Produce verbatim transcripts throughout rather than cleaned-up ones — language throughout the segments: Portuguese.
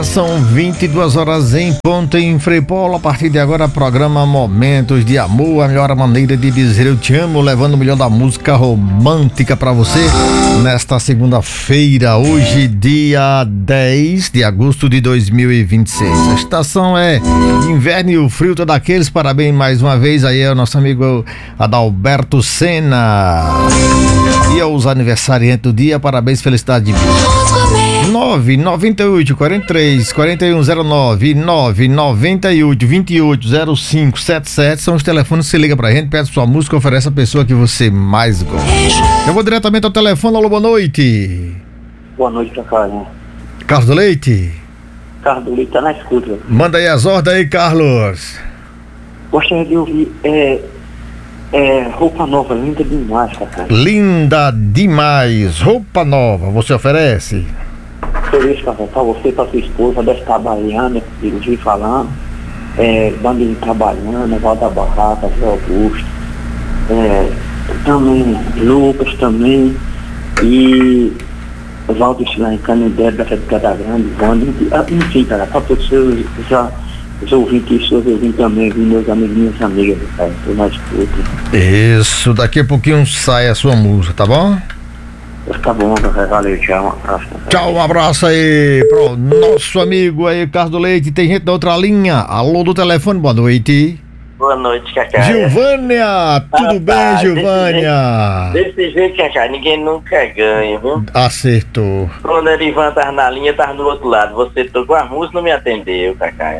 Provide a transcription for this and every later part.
São vinte e duas horas em ponto em Frei Paulo. A partir de agora, programa Momentos de Amor, a melhor maneira de dizer eu te amo, levando o melhor da música romântica pra você nesta segunda-feira, hoje, dia dez de agosto de dois mil e vinte e seis. A estação é inverno e o frio todo aqueles. Parabéns mais uma vez aí ao nosso amigo Adalberto Sena e aos aniversariantes do dia. Parabéns, felicidade de vida. nove nove oito, quatro três, quatro um zero nove, nove nove oito, vinte e oito, zero cinco sete sete são os telefones que você liga pra gente, pede sua música, oferece a pessoa que você mais gosta. Eu vou diretamente ao telefone. Alô, boa noite. Boa noite, Cacarinha. Carlos do Leite? Carlos do Leite tá na escuta. Manda aí as ordens aí, Carlos. Gostaria de ouvir é, é, Roupa Nova, linda demais, Cacarinha. Linda demais, Roupa Nova, você oferece? Feliz, Cacarinha, pra você, pra sua esposa, deve estar baiana, eu vi falando, é, Bandeirinha Trabalhando, Valda Barraca, Zé Augusto, é, também Lucas também, e Valdo lá em Canindé, da Fedicada Grande, Wanda, enfim, cara, pra todos os já os ouvintes, os seus ouvintes também, meus amigos, minhas amigas, cara, tô na escuta. Isso, daqui a pouquinho sai a sua música, tá bom? Tá bom, valeu, tchau, um abraço. Tchau, um abraço aí pro nosso amigo aí, Carlos do Leite. Tem gente da outra linha. Alô do telefone, boa noite. Boa noite, Cacá. Gilvânia, tudo ah, bem, tá, Gilvânia? Desse jeito, desse jeito, Cacá, ninguém nunca ganha, viu? Acertou. Quando o Erivan tava na linha, tava do outro lado. Você tocou a música, não me atendeu, Cacá.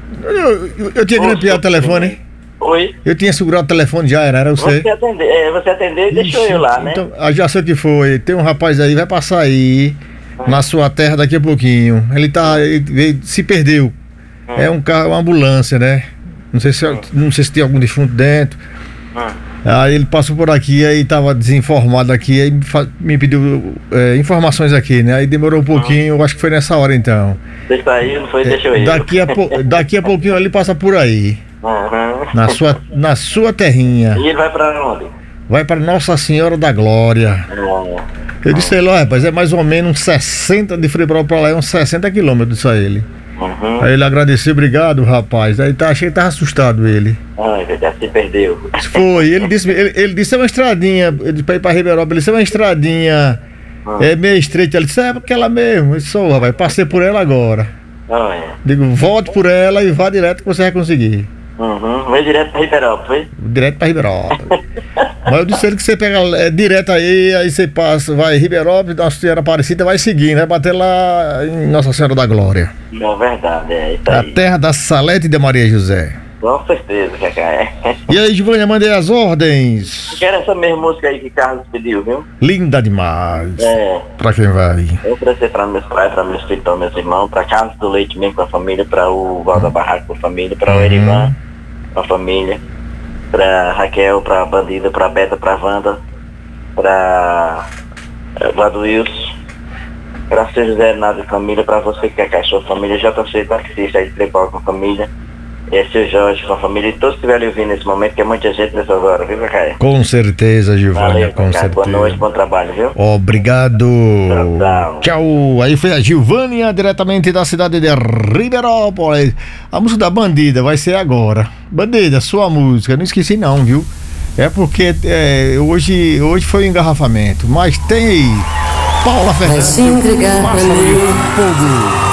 Eu, eu, eu tinha grampeado o telefone. Oi? Eu tinha segurado o telefone já, era, era você. Você atendeu, é, você atendeu e deixou eu lá, né? Então, ah, já sei o que foi. Tem um rapaz aí, vai passar aí hum. na sua terra daqui a pouquinho. Ele tá, ele, ele se perdeu. Hum. É um carro, uma ambulância, né? Não sei se, hum. não sei se tem algum defunto dentro. Hum. Aí ele passou por aqui, aí tava desinformado aqui, aí me, me pediu é, informações aqui, né? Aí demorou um pouquinho, hum. eu acho que foi nessa hora então. Você saiu, não foi? É, deixou eu. Daqui a, po, daqui a pouquinho ele passa por aí. Uhum. Na sua, na sua terrinha. E ele vai pra onde? Vai para Nossa Senhora da Glória. Uhum. Eu disse a ele, ó, rapaz, é mais ou menos uns sessenta de Frei Paulo pra lá, é uns sessenta quilômetros, disse a ele. Uhum. Aí ele agradeceu, obrigado, rapaz. Aí tá, achei que tava assustado ele. Ai, verdade, se perdeu. Foi, ele disse, ele, ele disse é uma estradinha, ele pra ir pra Ribeirão, ele disse é uma estradinha, uhum. é meio estreita. Ele disse, é aquela mesmo. Eu disse, oh, rapaz, passei por ela agora. Oh, é. Digo, volte por ela e vá direto que você vai conseguir. Uhum, vai direto pra Ribeirão, foi? Direto pra Ribeirão. Mas eu disse ele que você pega é, direto aí, aí você passa, vai Ribeirão, Nossa Senhora Aparecida, vai seguindo, vai bater lá em Nossa Senhora da Glória. Não, verdade, é isso aí. A terra da Salete de Maria José. Com certeza, Cacá, é. E aí, Gilvânia, mandei as ordens. Eu quero essa mesma música aí que Carlos pediu, viu? Linda demais. É. Pra quem vai? Eu oferecer pra meus pais, pra meus filhos, pra meus irmãos, pra Carlos do Leite mesmo com a família, pra o Valda Barraco com a família, pra uhum. o Erivan com a família, pra Raquel, pra Bandida, pra Beta, pra Wanda, pra Vlado Wilson, pra seu José Renato e família, pra você que é a sua família, J C taxista aí de Frei Paulo com a família. E é seu Jorge com a família e todos que estiverem ouvindo nesse momento, que é muita gente nessas horas, viu, Cacaia? Com certeza, Gilvânia, Valeu, com Cacaia. certeza. Boa noite, bom trabalho, viu? Obrigado. Tchau. Tchau. Aí foi a Gilvânia, diretamente da cidade de Ribeirópolis. A música da Bandida vai ser agora. Bandida, sua música, não esqueci não, viu? É porque é, hoje, hoje foi um engarrafamento, mas tem aí Paula Fernandes. Vai se entregar pra mim. Fogo.